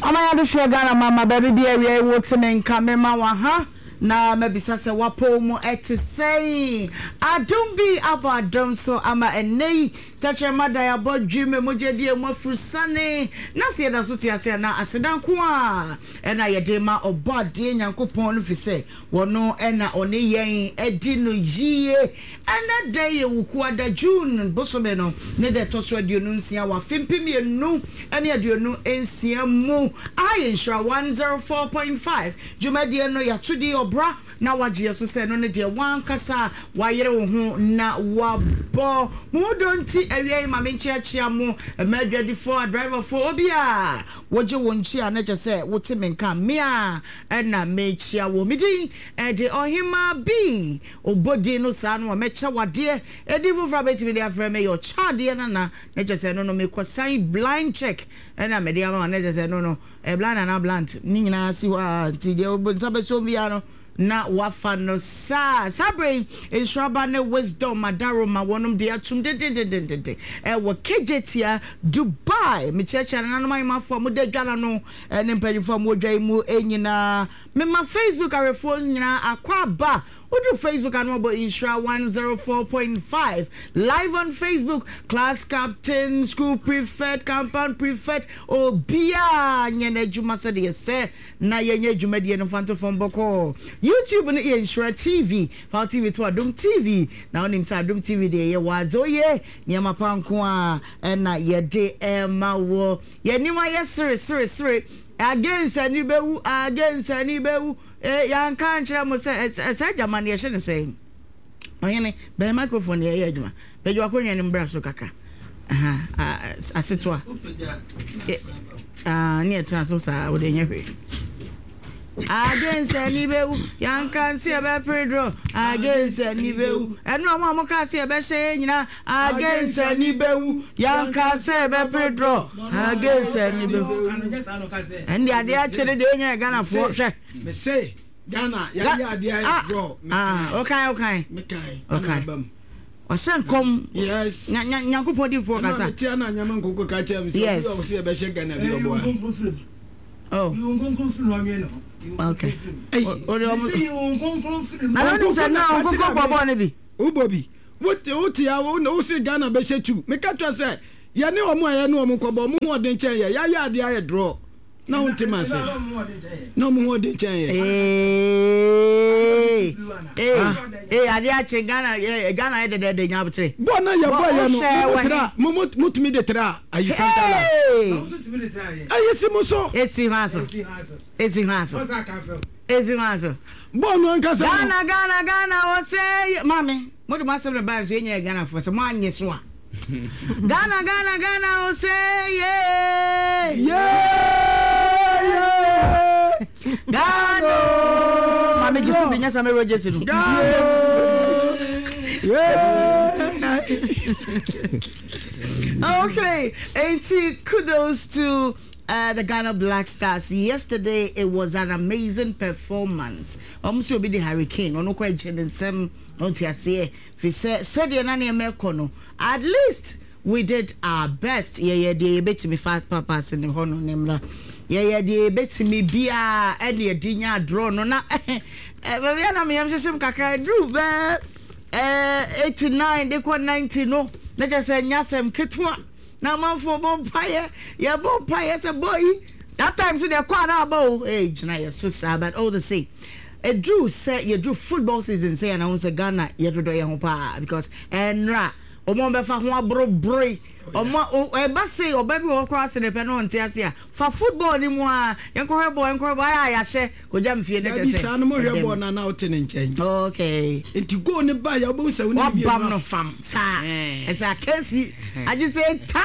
Amaya do share Ghana mama baby dear we wotemen kamema wa ha na mabisa se wapo mu ete sei adom bi abadom so ama enei tachema da ya bodwime mojede mu afurusane na se da so tiase na asedanko a ena yede ma obade nyankopon no fi se wono ena one yen edi no yie ana da ye wuku ada June bosome no ne de toso aduonu nsia wa fimpimienu ene aduonu ensia mu Ayensha 104.5 Jumadi no yatudi obra na waje so se no ne de wan kasa wayere wo ho na wabo mu donti awie ma menchiachia mu emadwadi for driver for obia woje wonchi na je se wote menka mia na mechia wo midi de ohima bi obodi no sa no mecha wade edi vuvra betimi de afre me yo chade na je se no me kwasan blind check na me de ama na je se no blind and blind ni nyina si wa ti de obosabe so bia no na wafano sabre instraba ne wisdom madaro ma wonum de atum de wo kejetia Dubai me checha na no mai mafo mo de dwala no ne mpanyifo mo dwai mu enyina me ma Facebook arefo nyina akwa ba Odu Facebook and Mobile Instra 104.5 live on Facebook. Class captain, school prefect, compound prefect. Obia nyene juma said yes na yenye juma di enfanto from boko. YouTube ni Instra TV, Power TV to Adum TV. Na onim sa Adum TV de ye wazo ye nyama pankwa na ye de mawo. Ye niwa ye siri against anibewu yan kan kire mo say jamani ye hye say oyene be microphone ye adwuma be jwa konwa ni mbra so kaka asetwa ni etra so sa wo de nyehwe against anibewu yan kan se be pedro against anibewu eno mo ka se be hye nyina against anibewu yan kan se be pedro against anibewu and the idea chere de nya Ghana for hwe me say Ghana ya dia bro okay Osan kom yes nyankopon di for kasa tia na nyama nkoko ka cha me say o se be hye Ghana bi obo oh you nkoko no ame no okay o de omo na no say na nkoko bobo ne bi ubobi wote ya wo se Ghana be hye tu me ka twa say ya ne omo aye ne omo kobo mo ho de nchen ya ya ade aye draw na wonte ma say no mo ho de nchen ya ade a che Ghana e de nyabutre bona ya boy ya no tra mutumi de tra ayi santala ayi simuso esi haso bono nkasa Ghana o say mami mo de masem le ba so enya Ghana for so mo anye so a Ghana o say Ghana mami just be nyasa me Rogers no okay, and kudos to the Ghana Black Stars. Yesterday it was an amazing performance. Almost be the Hurricane. Ono kwa sem ontiase. Fi said na na mekono. At least we did our best. Yeah, the betimi fast papas in the hono nemra. Yeah, the betimi bia any dinya draw no na. Baby na me yamshim kakra drew be 89 they kwa 90 no. Na just say nyasem ketwa. Na man for bonfire, yeah, bonfire, say boy. That time so they quite about age now. So sad, but all the same. A Drew said you drew football season. Say and I was a Ghana. You do your home because enra. Omo be fa ho abro omo e ba say obabi wo cross in the pen on tiasia for football ni mu a enko ball ya hye ko jam fie ne kese bisa no mo hwe ball na na ote ne nchen okay enti go ne ba ya bo sa woni bi no fam sa esa kesi aji say ta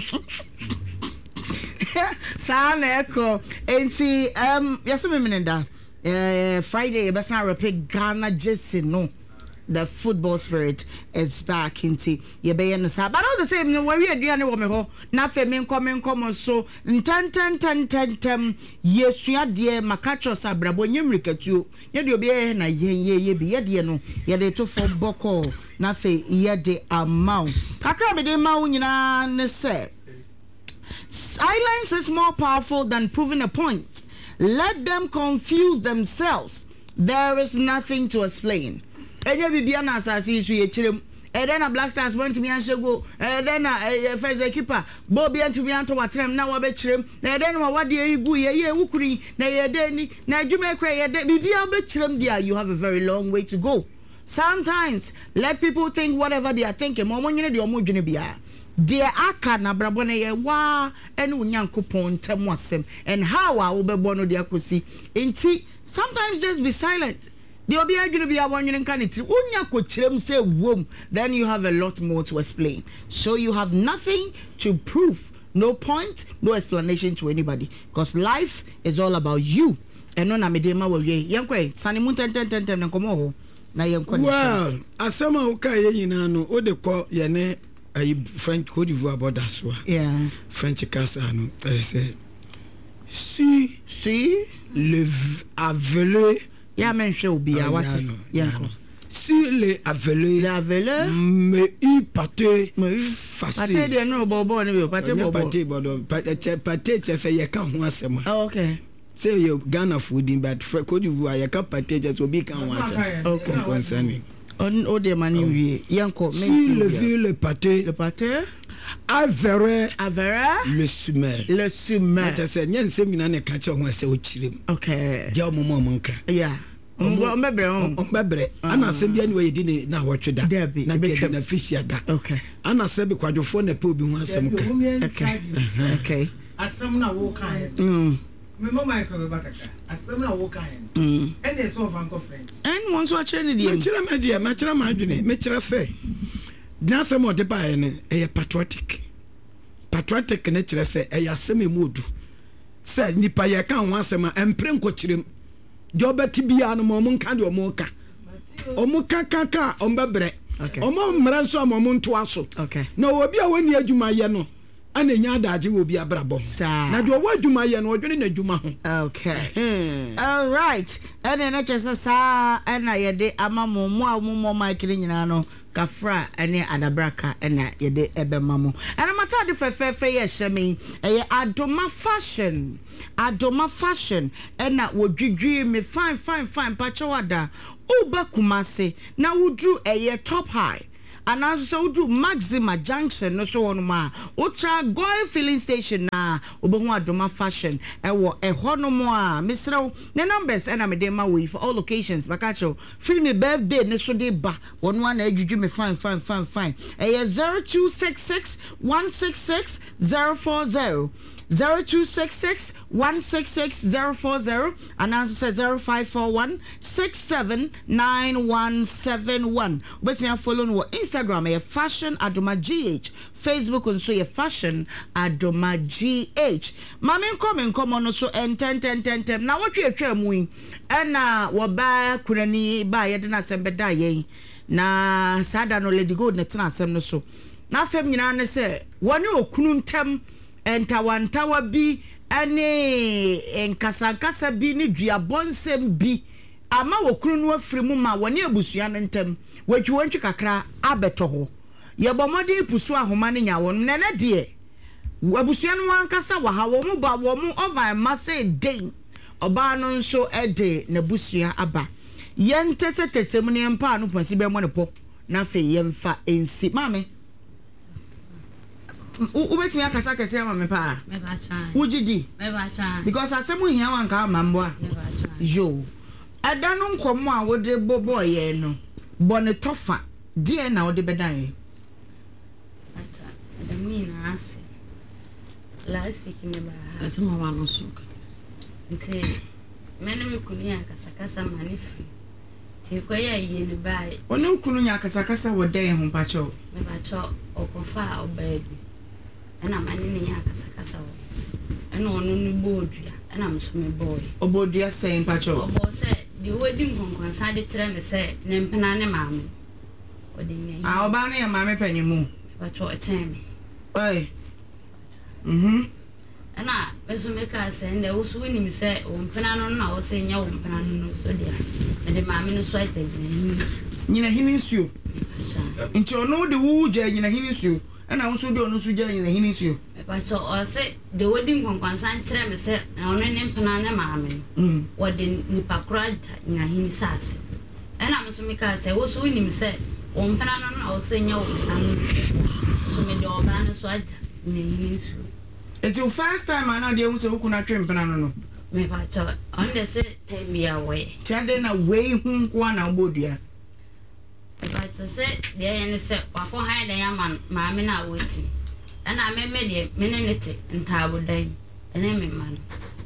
sa na eko enti yaso me menenda Friday e be san repick Ghana Jesse no. The football spirit is back into your bay and the but all the same, where we are doing woman ho, na fe men come so ten yes, we are dear Macacho Sabrabo, Yimricatu, yet you'll be na ye be ye no, ye de to for boko, na fe ye de amount. Kakra be de maun, ne say. Silence is more powerful than proving a point. Let them confuse themselves. There is nothing to explain. Eje bibia na asase isu ye chirem. Then a Black Stars went to me and go. Then a first keeper, Bobby and to me and to what them now a bit trim. Then what do you go? Ye ukuri, na ye deni, na you may cry, bibia bit trim, dear. You have a very long way to go. Sometimes let people think whatever they are thinking. More when you know your mujinibia. Dear aka na brabone ye wa enu nyankopon temwasem and how I will be born of the akusi. Inti sometimes just be silent. The obi agunu be awon yin kan itri unya ko chirem say wom, then you have a lot more to explain. So you have nothing to prove, no point, no explanation to anybody, because life is all about you. And no na medema wo ye yenkwe sane mu ten nkomo ho na yenkwe. Well, asema uka ye nyina no o de ko ye ne French Côte d'Ivoire border so. Yeah. French casa no say si le aveugle. Ya menhwe obi a wate. Ya ko. Si le aveugle. Me y pâté facile. Pâté de no bobo ne be pâté bobo. Pâté say ye kan ho asema. Oh, okay. Say you Ghana food in but Côte d'Ivoire ye kan pâté just obi kan ho asema. Okay. Concerning. On de mani wie. Yanko Si le vieux le pâté. Avere le sumer. Le sumer. Ata se nyen se mina ne ka che ho se o chirem. Okay. Dia omomo nka. Yeah. Ombebre ana se bia ni we di ne na hotwe da. Na bia na fishia da. Okay. Ana se be kwadwofo na pe obi ho asem ka. Okay. Okay. Asem na wo kan. Me mama ko be bataka. Asem na wo kan. And they so Franco French. And once watch any day. Me chira ma adwene. Me chira se. Dinasem o de ba ne e patriotic. Patriotic ne chira se e asem emudu. Se nipa ye kan ho asem empre nkochirem. De obeti bia no mo nka de omo ka. Omo ka ombebre. Okay. Omo mmra nso omo nto aso. Okay. Na obi a wani adwuma ye no ana nya adaje wo bi abrabom. Na de owo adwuma ye no odwene na adwuma ho. Okay. All right. And then just sa and na yede ama mo mo Michael nyina no kafra ene adabraka ena yede ebe mamo. And amata de fefe ye hyeme eye adoma fashion ena wodwidwi me fine pachawada uba kumase na wudru eye top high. And also so do Maxima Junction no so on ma ultra Goy filling station na obehu adoma fashion ewo ehono mo a misro ne numbers and me dem away for all locations bakacho free me birthday ne so dey ba one na adwudwu me fine 0266 166 040 0266 166 040 and answer says 0541 679171. But me follow on Instagram a fashion adoma gh, Facebook and so a fashion adoma gh. Mami come on so and 10 now what you try mu and wa ba kurani ba ye na sembe da ye na sada no lady gold na tena asem no so na asem nyina ne se woni okunu ntem entawantawa bi ane enkasankasa bi ne duabonsem bi ama wokuru no afiri mu ma woni abusua no ntem wadwuwantwi kakra abeto ho yebomode pusu ahoma ne nya won ne de abusua no ankasa wa ha wo mu ba wo mu over masse den oba no nso ede na busua aba yentese mu ne mpa no pasi be mo ne po na fe yemfa ensi mame ubeti ya kasa kese ama me pa me ba chan ujidi me ba chan because asemu hia wan ka mambo a me ba chan yo adanu nkomo a wode bobo ye no bone tofa die na wode bedan ye acha adami na ase last week me ba asema wa no so kasa nti mene me kunu ya kasa manifi ti ko ya ye ne bai onu kunu ya kasa wode ye ho pa cho me ba cho okofa obabi ana manene ya kasa wo ana onu ni bodua ana msome boy obodua sen pacho obo se de wodi nkonkon sa de tere me se ne mpena ne maame odi ne oba ne ya maame panyimu pacho etemi oi ana beso me ka se nde wo so ni me se wo mpena no na wo se nya wo mpena no so dia de maame no so etegi nyina hini nsuo nti ono de wo je nyina hini nsuo ana wo so de ono so je nyina hini nsuo but or say the wedding concern trem say on an empana mammy. What the Nipacrad in a hin sassy. And I'm so make us say, what's winning say, on Panan or senior and so made your banner swat in a hin. It's your first time I know the ones who couldn't trim Panano. Me pacho on the say take me away. Chandena away whom one aboard ya. If I to say the any set wako hide the yaman mammy now waiting. And I made a minute and table day and I'm a man.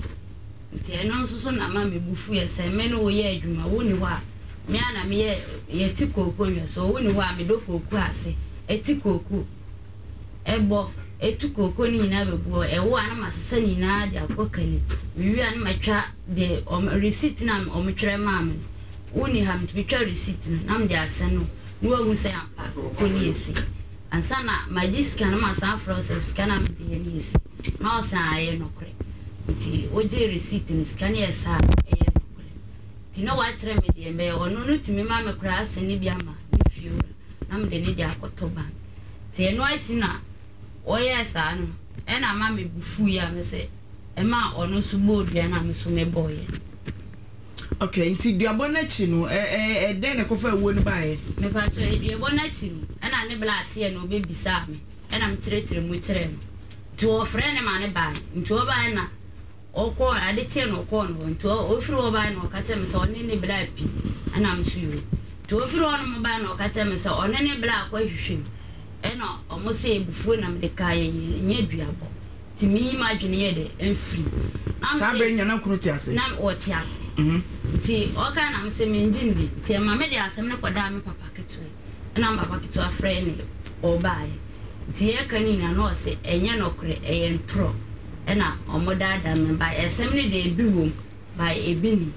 I know so na mammy buffy say men who ye you my wooden wa. Me and me ye tico coya so wooden wa me do for quasi a tico coo. A bo a tuco conny never boy a one must send in a cockney. We and my chat the receipt nam or mature mammy. Only ham to be cherry receipt nam the asano. No one will say I'm conny. And sana my disc can my son process can have the easy. No, sir, I am no crack. OJ receipt in Scania, sir, I am no crack. Do you know what remedy and bear or no to me, mamma crass and Nibiama, if you am the Nidia Cotoban. Say, no, it's not. Oh, yes, I know. And I mammy bufuya, me say, a ma or no subord, and I'm so my boy. Okay, nti the abonnechi no den na kofa wo no bae me pa to the abonnechi no e na ne blate no be bisa me e na me kiretere mu kire no to ofre ne ma ne bae nti o bae na o ko ade che no ko no nti o firi o bae no ka te me so ne ne bla pi ana me su yuro to o firi o no mo bae no ka te me so one ne bla kwa hwehwem e no o mo se ebufu na me de kae nye duabo ti mi ma dwene ye de enfiri na sa be nya na kunu ti ase na o ti ase ti o ka na me se me ndindi ti ma me de asem ne koda me papa keto e na papa keto afre ne o bae ti e kani na no se enye no kre e entro e na o mo dada me bae esem ne de bi wom bae ebini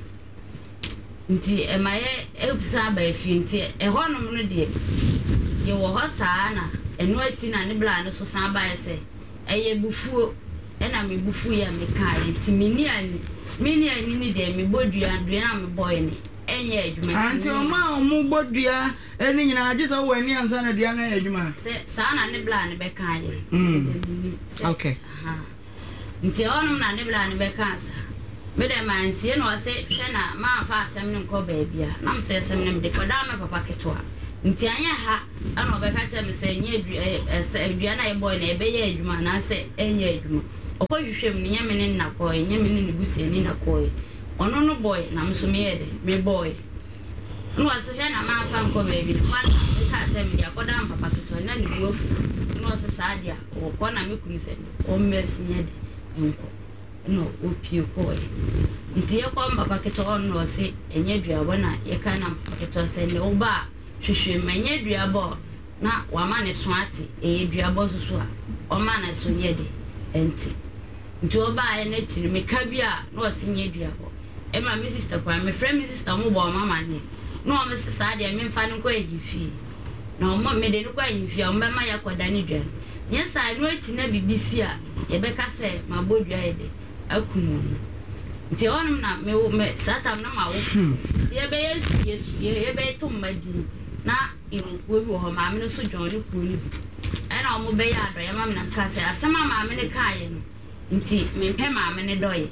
nti e ma ye ebisa ba efi nti e ho no no de ye wo ho saa na eno ati na ne bla ne so san bae se eye bufuo e na me bufu ya me kai ti mini ani ni de me bodua na me boy ni enye adwuma anti o ma o mu bodua eni nyina age so wo ani ansa na dua na adwuma se sa na ne bla ne be kai okay nti onum na ne bla ne be kansa me de man sie no se hwe na ma fa asem ne nko ba bia na me se asem ne me de koda me papa ketwa nti anya ha ana obeka ta me se nye adua na e boy na e be ye adwuma na se enye adwuma okọ hwehwem ne nyame ne na boy nyame ne ne busiani na boy ono no boy na me so me ye de me boy no aso hwe na ma fa nko ba bi kwa na me ka se me dia koda papa ketwa na ne buofu no se sadia okọ na me kunu se o mesi nye de nko no opie ko nti ye kwa papa ketwa no se enye duabo na ye ka na papa ketwa se ne oba hwehwe menye duabo na wa ma ne so ate e duabo so a o ma na so ye de enti nti oba ye na chiri me ka bia na o se nye duabo e ma me sister kwa me friend me sister mo bo mama ne no o me sister de me mfa ne kwa yifi na o mo me de ne kwa yifi o me ma ya kwada ne duan nye sa no ati na bibisi a ye be ka se ma bodua ye de akumu nti onum na me satam na ma wo ye be yesu ye be to madi na irukuo bi ho ma me so dwon ne kuo ni na o mo be ya do ye ma me na ka se asema ma me ne kae no nti me pɛ ma me ne doye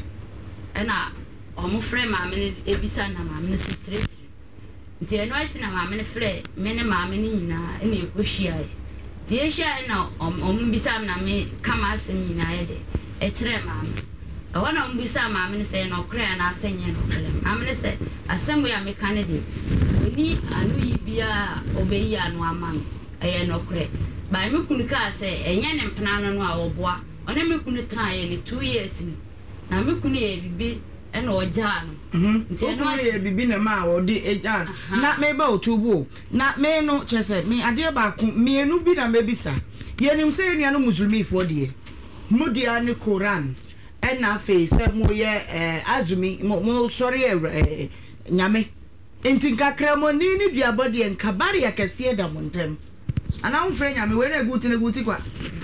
na o mo frɛ ma me ne ebisa na ma me ne so tire nti eno ati na ma me ne frɛ me ne ma me ne nyina na ekohia ye ti ehia na o mo bisa na me kama asem nyina ye de e kyerɛ ma me o na mo bisa ma me ne sɛ no kra na asenye no kra ma me ne sɛ asem ya me ka ne de ni anu yi bia obeyi anu ama no eye no kra ba me kunu ka sɛ enye ne mpena no a woboa ona me kunu tra ye ne 2 years ni na me kunu ye bibi e na oja no nti no ye bibi na ma wo di eja na me ba otubu na me no chese me ade ba ku me enu bi na me bisa ye nim se enu anu musulmi fo de mu dia ni Quran e na fe se mo ye azumi mo sorry nyame enti nkakra mo ni duabo de nkabare ya kese da montem ana unfre nyame we na guti kwa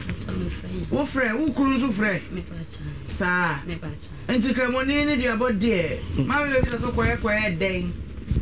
wo frɛ wo kuru nso frɛ saa enti kremoni ne dia bode ma me bisa so koye den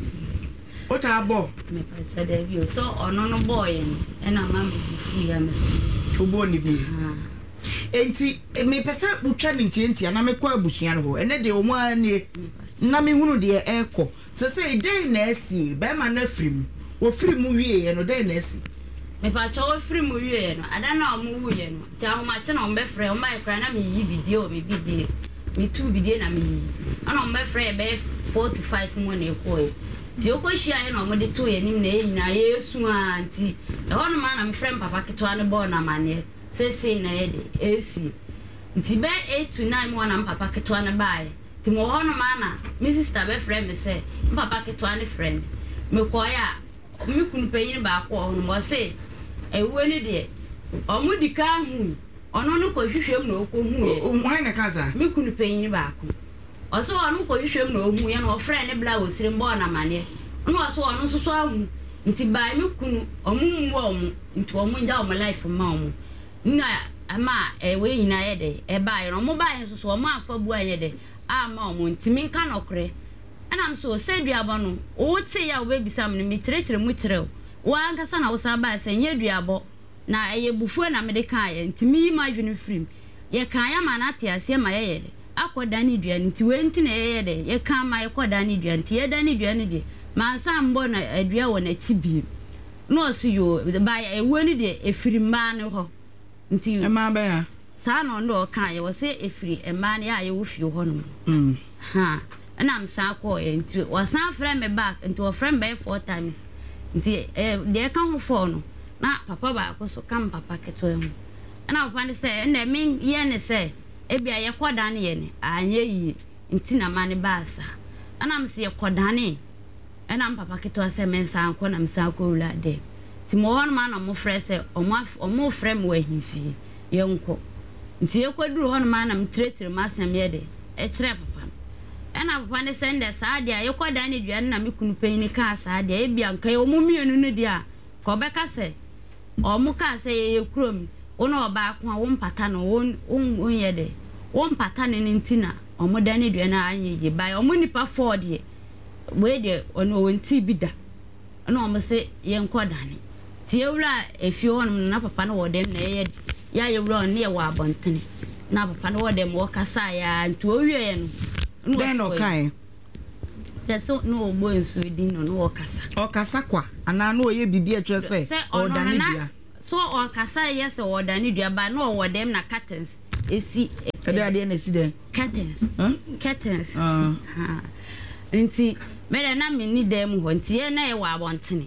o ta bo me pa cha da bi so ono no boy en na ma me fu ya me so obo ni bi enti me pesa utwa ne ntientia na me kwa abusua no ho ene de omo anie na me hunu de eko se dey na asi be ma na firim wo firim wie ye no dey na asi me pa cho firim wie no ada na omo wie no ta ho ma che na ombe frɛ o mai kra na me yi video me bidie me tu bidie na me yi ana ombe frɛ be 4 to 5 mo na ekoe di okohia ye na omo de to ye nim na eyina yesu anti e ho no ma na me frɛ papa keto ane bo na mane se na ye de esi nti be 8 to 9 mo na papa keto ane bae ti mo ho no ma na me sister be frɛ me se papa keto ane friend me koya me kunu peyin ba ko ho no mo se ewe ni de omo di ka hu ono no ko hwehwem na okohu ye why na kaza me kunu peyin ba ko oso ono ko hwehwem na ohu ye na ofrɛ ne bla osire mbo na mane ono oso ono so ahu nti ba me kunu omu omu nti omu nja omu life ma omu na ama we nyina ye de e ba ye no mo ba ye so omu afa bu aye de ama omu nti mi nka nokre ana so se duabo no o te ya obebisa me me kirekire mu kire wa ankasa na wo sa ba se nye duabo na eye bufuo na me de kan ye nti mi ma dwene frim ye kan ya ma na te ase ma ye ye de akoda ni dua nti we nti na ye de ye kan ma ye koda ni dua nti ye da ni dua ni de man sam bo na adua wo na chibi no so yo ba ye we ni de efiri ma ne ho nti e ma ba ya ta no ndo kan ye wo se efiri e ma ne ya ye wo fi ho no ha na am sa ko ye nti wo san frɛ me back nti wo frɛ me 4 times nti de kan ho fo no na papa ba ko so kam papa keto em na papa ne se na me ye ne se ebia ye koda ne ye ne anye yi nti na ma ne ba sa ana am se ye koda ne ana papa keto ase men san ko na msa ko wula de ti mo hon ma na mo frɛ se omo frɛ me wa himfie ye nko nti ye koduru hon ma na mtretire ma asem ye de e kire papa ana papa ne se nde sa de ye koda ne dua na me kunu panyi ka sa de ebia nka ye omo mienu no dia ko be ka se omo ka se ye kurom ono oba ko wo mpata no won ye de wo mpata ne ntina omo da ne dua na anye ye ba omo nipa ford ye we de ono wonti bida ono omo se ye nkodane ti ewura efie honom na papa no wodem na ya yewura on ne wa abontene na papa no wodem wo kasa ya nti owie no den no kai so no ogbo nsu di no okasa kwa ana no ye bibi a twa se odane dia so okasa yes odane dia ba no wodem na curtains esi ade na esi den curtains nti mere na me ni dem ho nti ye na ye wa abontene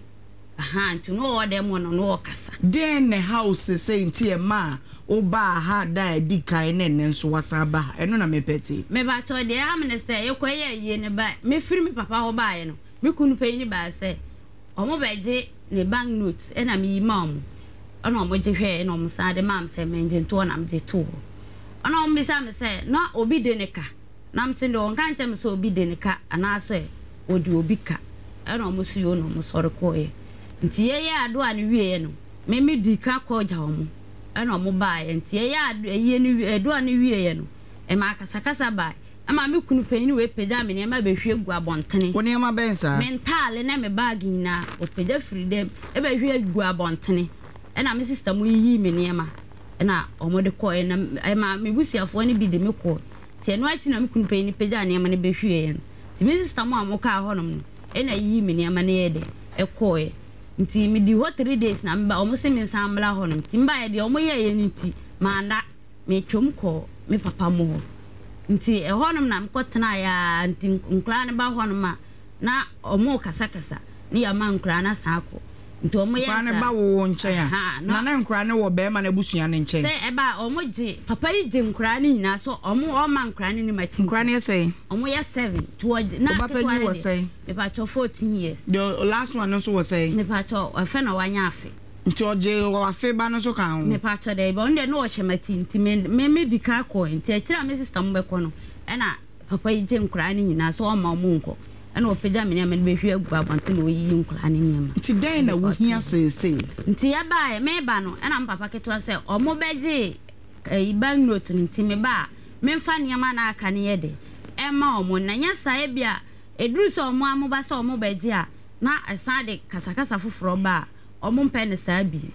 nti no wodem no okasa den ne house say nti e ma oba ha da di kai ne nso wasaba eno na mepeti me ba cho de am ne se ye koye ye ne ba me firi mi papa ho ba ye no me kunu pe ni ba se omo beje ne bank notes e na me imam ona omo je hwe na omo sa de mam se menje to na mje to ona omo bisa me se na obi de ne ka na mse ndo on kan chem so obi de ne ka ana se odi obi ka ana omo su yo no omo sore koye nti ye ado an wie no me di ka ko ja omo ana omo ba ye nti ye ye ni ado an wie no e ma kasa ba ama me kunu panyi we pega me ne ma be hwe gu abontene woni ma bensa mental na me bag na o pega freedom e be hwe gu abontene e na me sister mu yi me ne ma e na omo de ko e na e ma me busiafo ni bi de me ko ti eno achi na me kunu panyi pega ne ma ne be hwe ye ti me sister mu amoka honom e na yi me ne ma ne ye de e ko e nti me di ho 3 days na me ba omo se me nsambla honom ti mba ye de omo ye nti ma na me twom ko me papa mo nti honom na mkotena ya nti nkra ne ba honom na omo kasa ni ya ma nkra na sako nti omo ye nkra ne ba wo nche ya na na nkra ne wo be ma na busua ne nche se e ba omo je papa yi je nkra ne nyina so omo o ma nkra ne ni ma chi nkra ne say omo ye 7 toward na papa yi wo say me pa cho 14 years the last one also was say me pa cho afa na wanya afi nti oje wa fe ba no so kan me pa cho de ba onde no o chemati nti me medical ko nti akira me sister mo be ko no ena papa yi je nkra ne nyina so o ma mo nko ena o pega me ne me be hwe agu abante no yi nkra ne nyama nti den na wo hia sese nti ya ba me ba no ena papa keto se o mo beje bank note nti me ba me mfa nyama na aka ne ye de e ma o mo na nya sa e bia eduru so o mo amoba so o mo beje a na esa de kasakasa foforo ba o mo mpe ne sa bi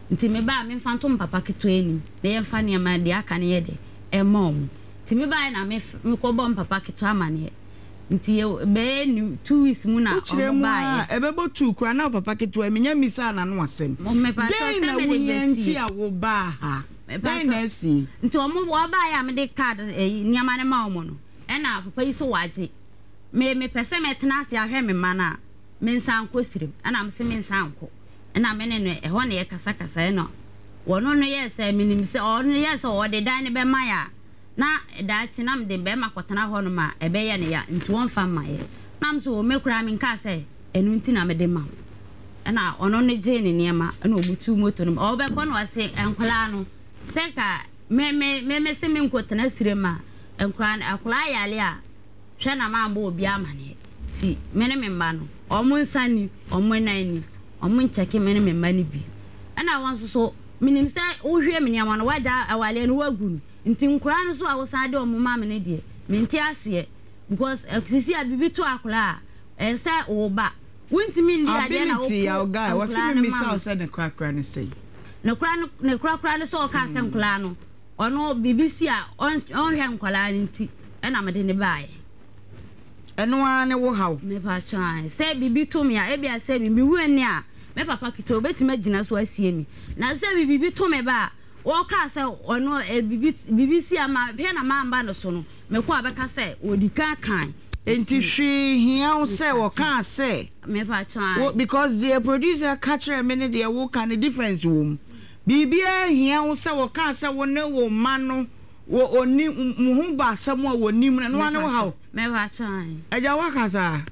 nti me ba me fantom papa keto enim na ye fa ne ma de aka ne ye de e mom nti me ba na me ko bom papa keto amane nti be ni 2 weeks mu na o ba e be bo 2 kura na papa keto e menya misa na no asem den na wo yenti a wo ba ha den na si nti o mo wo ba ya me de card ni amane ma o mo no e na papa yi so waje me pese me tena ase ahwe me mana me nsan ko sirim ana me se me nsan ko na me ne no e ho na ye kasa e no wono no yes e minim se o no yes o de dan ne be maya na da ti nam de be makotena ho no ma e be ye ne ya nti won fa ma ye nam so me kura me nka se enu nti na me de ma na ono ne je ne niema na obutu moto no o be ko no ase enkola no se ka me se me nkotena sirema enkola akola yale a hwe na ma mbo obi amane ti me ne me mba no omo nsani omo nani omo ncheke me ne me mba ni bi ana won so minim se wo hwe me niema no waja awale no wagu nti nkura no so awosade omo ma me ne de me nti ase because sisi abibi to akola se wo ba wonti mi ndi ade na wo ya guy wasi mi misa o se ne krakra ne sei ne krakra ne so ka se nkura no ono bibisi a on hwe nkola nti na me de ne baaye eno ane wo haw me pa chan se bibi to me a e bia se bibi wu ani a me papa kito obetima gina so asie mi na se bibi to me ba wo ka se ono bibi si ama pe na mamba no so no me ko abeka se odika kan enti hwe hia wo se wo ka se me pa chan because the producer catcher me ne de wo kan the difference wo bibi hia wo se wo ka se wo ne wo ma no wo oni muhu ba asem a wo nim na no ane wo haw me ba chan aja wa kasa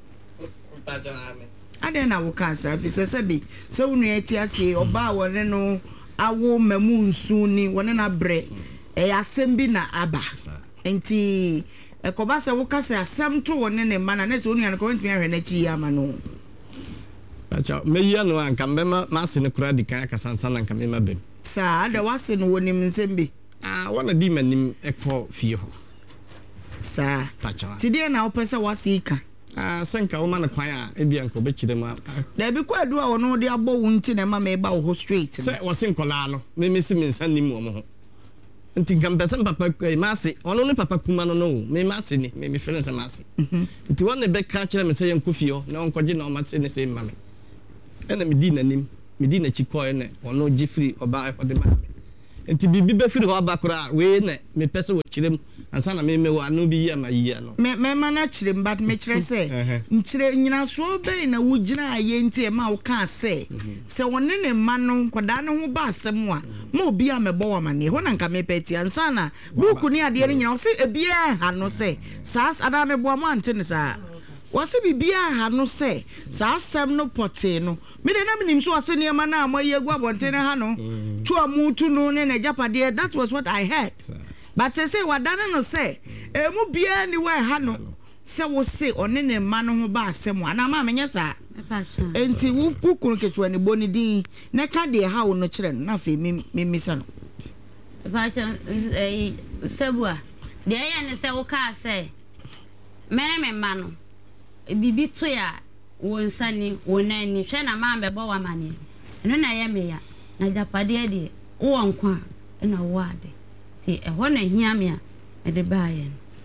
ade na wo kasa fi se bi se wo nua ti ase oba wo ne no awo mamu nsu ni wo ne na bre asem bi na aba enti ekoba se wo kasa asem to wo ne ma na se wo nua no ko ntimi ahwe na chi ya ma no acha me ya no anka mbema mase ne kura dikan akasansa na anka me ma bem sa ade wase no wonim nsem bi wana di manim ekọ fie ho sa pacha ti de na opese wasika senka wo ma na kwan a ebia nko be chire ma da bi kwa adu a wono de abo wunti na ma me ba wo straight se wo sinkola no me si me nsan nim wo mo ho nti gambesa papa mase ono ne papa kuma no no me mase ni me fele se mase nti wona be ka chire me se yanko fie ho na onko je na o ma se ne se mame ena me di nanim me di na chikoy ne ono jifri oba e de mame nti bibi be firi ho abakora we ne me pese wo chirem ansa na me wo anu bi ya ma yi no me ma na chirem but me chire se nchire nyina so be na wo gina aye nti e ma wo ka se se wonne ne ma no koda ne ho ba asem a ma obi a mebo wa mane ho na nka me peti ansa na buku ni ade ne nyina wo se ebia ha no se sas ada mebo ma ante ne sa wase bibia ha no se sa asem no pote no me de na minim so wase ne ma na amoye gu abonte ne ha no tu amutu no ne na japade that was what I heard but say wadana no say emu bia ni wa ha no se wo se one ne ma no ho ba asem ana ma menye sa enti wo pukun ketu ani boni din ne ka de ha wo no kire no na fe mi sa no ba cha sebua de ya ne se wo ka se me ma no bibi to ya wonsani wonani hwe na ma mbebo wa mane eno na ye me ya na japade de wo nkwa na wo ade ti e ho na hia me a e de baaye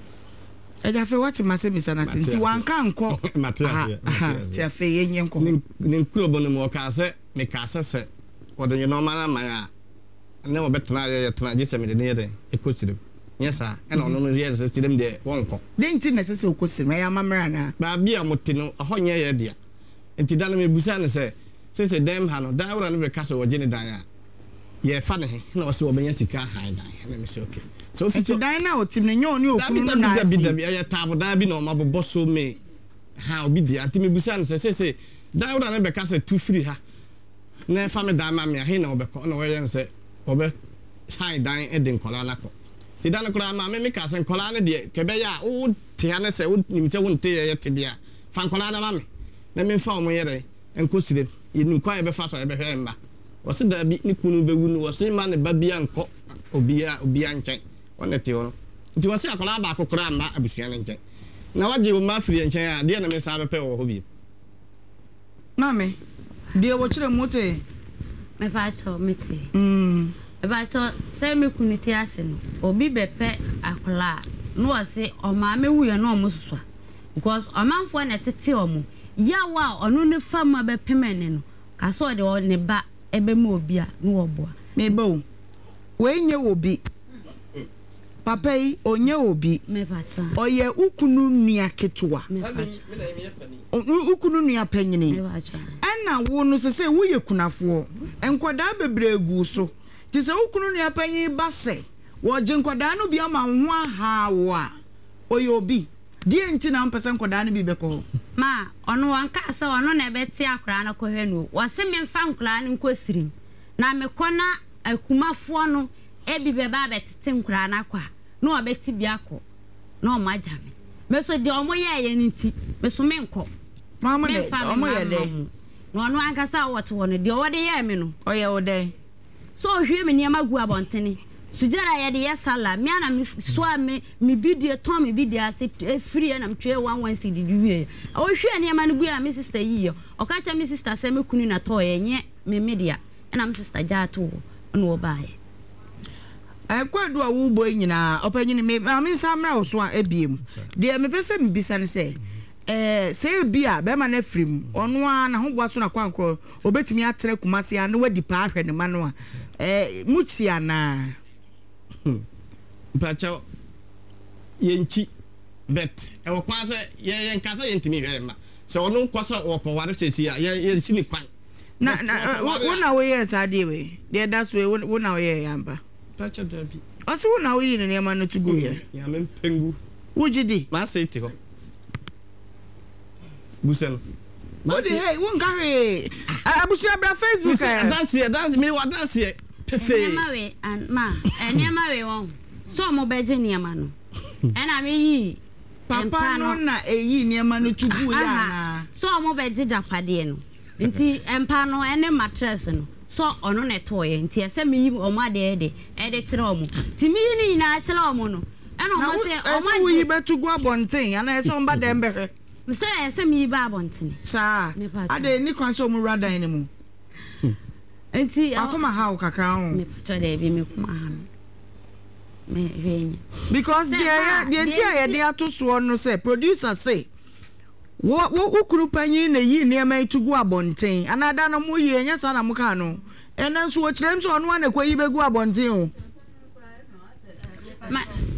e da fe what ma se mi sana se ti wan kan ko Matias ti afe ye nyen ko ne nkulo bono mo ka se me ka se wo de no ma na ma ya ne wo betena ye tena je se me de ne ye e ko sire yes sir and ono no ye se sire me de wonko den ti na se se ko sire ya mamra na ba bia mote no ho nye ye dia enti dan me busa ne se dem ha no dan wura no be ka so wo je ne dan a ye fa ne he na wo se wo benya sika han dan na me se okay so fi dan na o tim ne nyo ni okunu na bi ya tabo dan bi no ma bobo so me ha obi dia enti me busa ne se dan wura no be ka se tu free ha na fa me dan ma me he na wo be ko na wo ye ne se wo be han dan e de nkola na ko ti dan ko ma me ka se nkola ne de ke be ya o ti ha ne se o nim se won te ye te dia fa nkola na ma me na me fa o mo ye re enko sire yin kwa ye be fa so ye be hwe mba wose da bi ni kunu be wunu wose ma ne ba bia nko obia nchen wona te wono nti wose akola ba akokora mba abusua ne nchen na waje wo ma firi nchen a de na me sa be pe wo ho bi mame de wo kire mote me pa cho meti me pa cho say me kuniti ase no obi bepe akola no ose o ma me wuye no mo susua because o manfo na tete o mo yawa onu ne fama bepemene no kaso de o ne ba ebe ma obi a no oboa me bo we nye obi papa yi onye obi me pa cho oye ukunu nua ketewa ukunu nua panyini ana wo no se wo ye kunafo enkwada bebregu so ti se ukunu nua panyin ba se wo je nkwada no bi ama ho aha wo a oye obi die nti na mpese nkwada no bi beko ma ono wanka se ono na beti akra na kohwe no wo se me mfa nkra no nkosirim na me kona akumafo no ebi beba betete nkra na kwa no obeti biako no majame meso de omo ye nti meso menko mama de omo ye de no no ankasa woto wono de wode ye me no oye wode so hwe me niam agu abontene sujara ye de ye sala me ana me so ame me bidie ton me bidie ase free na mtwe 11 cd wie o hwe niam no gu a me sister yi o ka cha me sister se me kunu na to ye nye me media na me sister ja to no obaye kwadu a wo boy nyina opanyini me samra wo so a ebiem de me pese me bisa ne se se bia be ma na frim ono a na ho boa so na kwankro obetimi atere kumase a na wadi pa ahwe ne ma no a muchi ana pacho yenchi bet e wo kwa se ye nkasa yentimi hwe ma se ono kwaso wo ko ware sesi a ye chi ni kwan na wo na wo ye sa de we de da so wo na wo ye yamba pacho dabi aso wo na wo yi ne ma no tugu ye ya me pengu wujidi ma se ti ho busel what the hey won carry abusu abra Facebook dance me what dance pefe eniama we and ma eniama we won so mo beje niama no ena me yi papa no na eyi niama no tugu ya na so mo beje japade no nti empa no ene mattress no so ono ne toye nti ese me yi o ma de kire o mo ti mi ni na kire o mo no ena mo se o ma wo yi betugu abonten ana ese on ba dem be se mi ba abontene sa ade ni kwan so mu rada ni mu enti akoma how kaka ho me pacho de bi me kuma ha me venya because the entire dey atoso no say producer say wo ukuru panyin na yi ne ma itugu abonten anada no mu yi enya sa na mu ka no ena so wo kirem so ono na kwa yi begu abonten o